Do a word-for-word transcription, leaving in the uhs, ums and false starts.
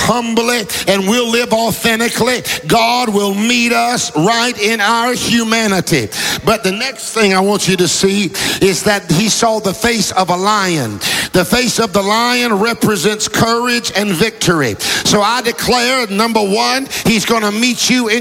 humbly and we'll live authentically, God will meet us right in our humanity. But the next thing I want you to see is that he saw the face of a lion. The face of the lion represents courage and victory. So I declare, number one, he's going to meet you in